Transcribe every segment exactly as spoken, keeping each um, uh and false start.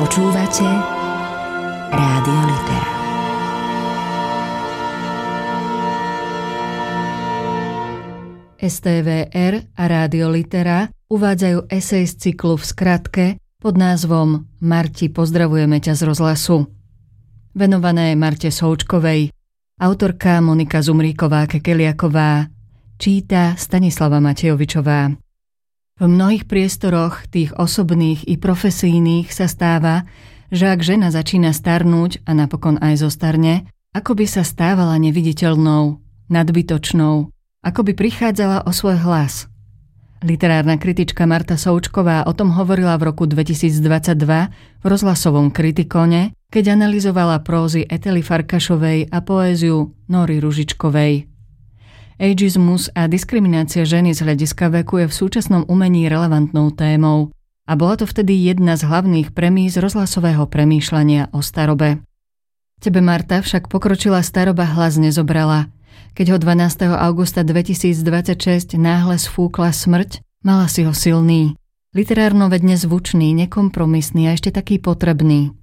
Počúvate Rádio Litera. es té vé er a Rádio Litera uvádzajú esej z cyklu v skratke pod názvom Marti, pozdravujeme ťa z rozhlasu. Venované Marte Součkovej. Autorka Monika Zumríková-Kekeliaková. Číta Stanislava Matejovičová. V mnohých priestoroch, tých osobných i profesijných, sa stáva, že ak žena začína starnúť a napokon aj zostarne, ako by sa stávala neviditeľnou, nadbytočnou, ako by prichádzala o svoj hlas. Literárna kritička Marta Součková o tom hovorila v roku dvetisícdvadsaťdva v rozhlasovom Kritikone, keď analyzovala prózy Etely Farkašovej a poéziu Nóry Ružičkovej. Ageizmus a diskriminácia ženy z hľadiska veku je v súčasnom umení relevantnou témou a bola to vtedy jedna z hlavných premís rozhlasového premýšľania o starobe. Tebe, Marta, však pokročila staroba hlas nezobrala. Keď ho dvanásteho augusta dvetisícdvadsaťšesť náhle sfúkla smrť, mala si ho silný, literárno vedne zvučný, nekompromisný a ešte taký potrebný.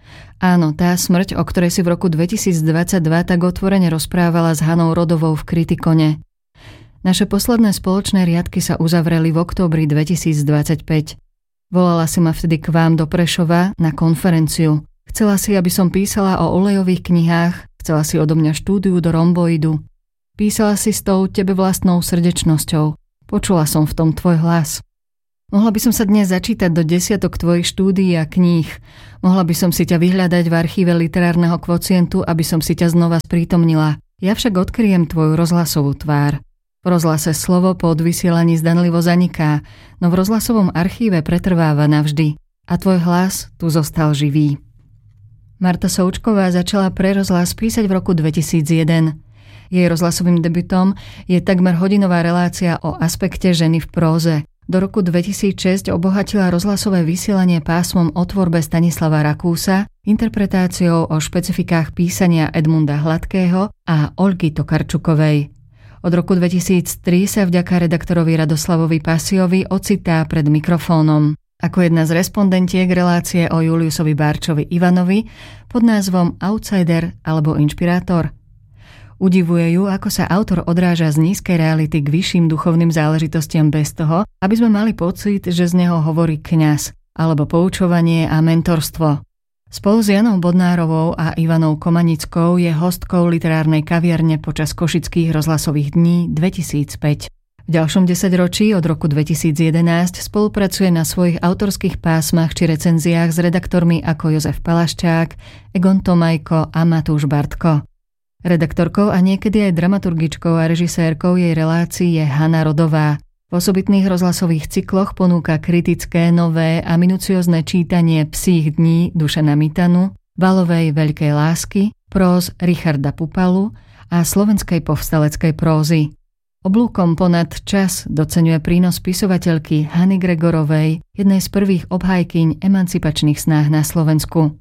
Áno, tá smrť, o ktorej si v roku dvetisícdvadsaťdva tak otvorene rozprávala s Hanou Rodovou v Kritikone. Naše posledné spoločné riadky sa uzavreli v októbri dvetisícdvadsaťpäť. Volala si ma vtedy k vám do Prešova na konferenciu. Chcela si, aby som písala o olejových knihách, chcela si odo mňa štúdiu do romboidu. Písala si s tou tebe vlastnou srdečnosťou. Počula som v tom tvoj hlas. Mohla by som sa dnes začítať do desiatok tvojich štúdií a kníh. Mohla by som si ťa vyhľadať v archíve literárneho kvocientu, aby som si ťa znova sprítomnila. Ja však odkryjem tvoju rozhlasovú tvár. V rozhlase slovo po odvysielaní zdanlivo zaniká, no v rozhlasovom archíve pretrváva navždy. A tvoj hlas tu zostal živý. Marta Součková začala pre rozhlas písať v roku dvetisícjeden. Jej rozhlasovým debutom je takmer hodinová relácia o aspekte ženy v próze. Do roku dvetisícšesť obohatila rozhlasové vysielanie pásmom o tvorbe Stanislava Rakúsa, interpretáciou o špecifikách písania Edmunda Hladkého a Olgy Tokarčukovej. Od roku dvetisíctri sa vďaka redaktorovi Radoslavovi Pasiovi ocitá pred mikrofónom. Ako jedna z respondentiek relácie o Juliusovi Bárčovi Ivanovi pod názvom Outsider alebo Inšpirátor. Udivuje ju, ako sa autor odráža z nízkej reality k vyšším duchovným záležitostiam bez toho, aby sme mali pocit, že z neho hovorí kňaz, alebo poučovanie a mentorstvo. Spolu s Janou Bodnárovou a Ivanou Komanickou je hostkou literárnej kaviarne počas Košických rozhlasových dní dvetisícpäť. V ďalšom desaťročí od roku dvetisícjedenásť spolupracuje na svojich autorských pásmach či recenziách s redaktormi ako Jozef Palaščák, Egon Tomajko a Matúš Bartko. Redaktorkou a niekedy aj dramaturgičkou a režisérkou jej relácií je Hana Rodová. V osobitných rozhlasových cykloch ponúka kritické, nové a minuciózne čítanie Psích dní Dušana Mitanu, Valovej veľkej lásky, próz Richarda Pupalu a slovenskej povstaleckej prózy. Oblúkom ponad čas doceňuje prínos spisovateľky Hany Gregorovej, jednej z prvých obhajkyň emancipačných snách na Slovensku.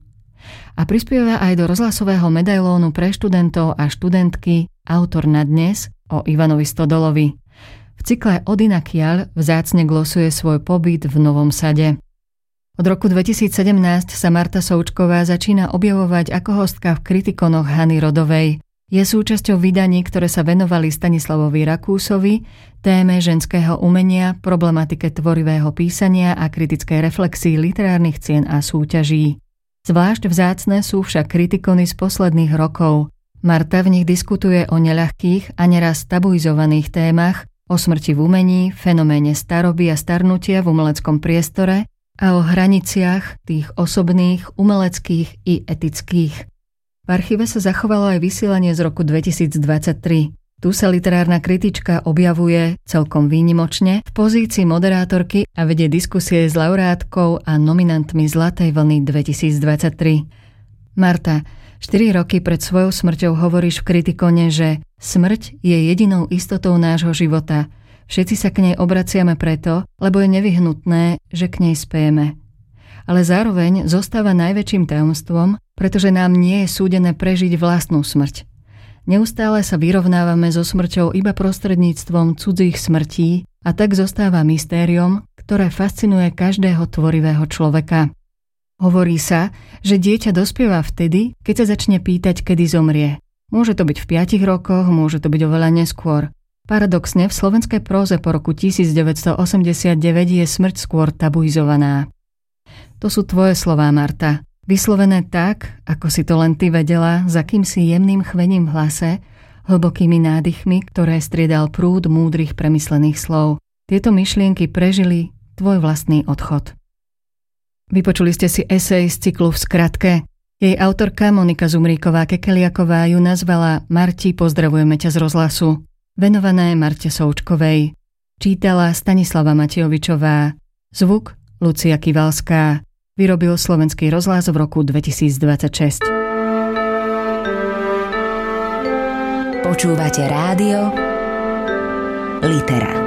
A prispieva aj do rozhlasového medailónu pre študentov a študentky Autor na dnes o Ivanovi Stodolovi. V cykle Odinakiaľ vzácne glosuje svoj pobyt v Novom Sade. Od roku dvetisícsedemnásť sa Marta Součková začína objavovať ako hostka v Kritikonoch Hany Rodovej. Je súčasťou vydaní, ktoré sa venovali Stanislavovi Rakúsovi, téme ženského umenia, problematike tvorivého písania a kritickej reflexii literárnych cien a súťaží. Zvlášť vzácne sú však kritikony z posledných rokov. Marta v nich diskutuje o neľahkých a neraz tabuizovaných témach, o smrti v umení, fenoméne staroby a starnutia v umeleckom priestore a o hraniciach tých osobných, umeleckých i etických. V archíve sa zachovalo aj vysielanie z roku dvetisícdvadsaťtri. Tu sa literárna kritička objavuje celkom výnimočne v pozícii moderátorky a vedie diskusie s laureátkou a nominantmi Zlatej vlny dvetisícdvadsaťtri. Marta, štyri roky pred svojou smrťou hovoríš v Kritikone, že smrť je jedinou istotou nášho života. Všetci sa k nej obraciame preto, lebo je nevyhnutné, že k nej spejeme. Ale zároveň zostáva najväčším tajomstvom, pretože nám nie je súdené prežiť vlastnú smrť. Neustále sa vyrovnávame so smrťou iba prostredníctvom cudzích smrtí a tak zostáva mystériom, ktoré fascinuje každého tvorivého človeka. Hovorí sa, že dieťa dospieva vtedy, keď sa začne pýtať, kedy zomrie. Môže to byť v piatich rokoch, môže to byť oveľa neskôr. Paradoxne v slovenskej próze po roku devätnásťstoosemdesiatdeväť je smrť skôr tabuizovaná. To sú tvoje slová, Marta. Vyslovené tak, ako si to len ty vedela, za akýmsi jemným chvením v hlase, hlbokými nádychmi, ktoré striedal prúd múdrych premyslených slov. Tieto myšlienky prežili tvoj vlastný odchod. Vypočuli ste si esej z cyklu V skratke. Jej autorka Monika Zumríková-Kekeliaková ju nazvala Marti, pozdravujeme ťa z rozhlasu. Venované Marte Součkovej. Čítala Stanislava Matejovičová. Zvuk Lucia Kivalská. Vyrobil Slovenský rozhlas v roku dvetisícdvadsaťšesť. Počúvate rádio Litera.